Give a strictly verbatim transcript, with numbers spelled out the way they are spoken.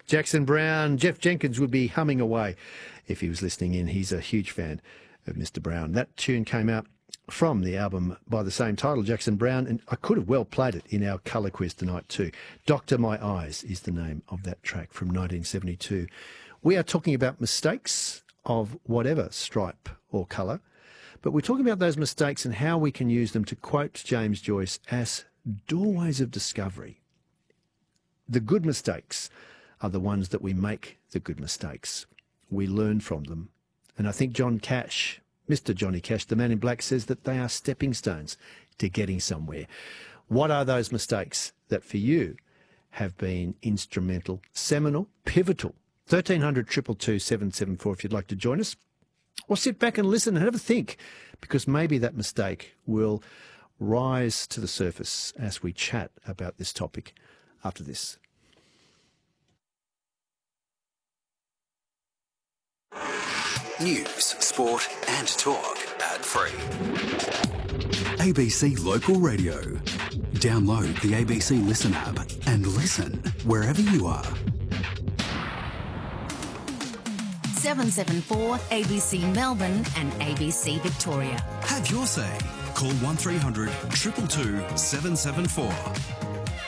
Jackson Browne. Jeff Jenkins would be humming away if he was listening in. He's a huge fan of Mister Brown. That tune came out from the album by the same title, Jackson Browne, and I could have well played it in our colour quiz tonight too. Doctor My Eyes is the name of that track from nineteen seventy-two. We are talking about mistakes of whatever stripe or colour, but we're talking about those mistakes and how we can use them, to quote James Joyce, as doorways of discovery. The good mistakes are the ones that we make the good mistakes. We learn from them. And I think John Cash, Mister Johnny Cash, the man in black, says that they are stepping stones to getting somewhere. What are those mistakes that for you have been instrumental, seminal, pivotal? thirteen hundred, two two two, seven seven four if you'd like to join us. Or sit back and listen and have a think, because maybe that mistake will rise to the surface as we chat about this topic after this. News, sport and talk ad-free. A B C Local Radio. Download the A B C Listen app and listen wherever you are. seven seven four A B C Melbourne and A B C Victoria. Have your say. Call one three hundred, two two two, seven seven four.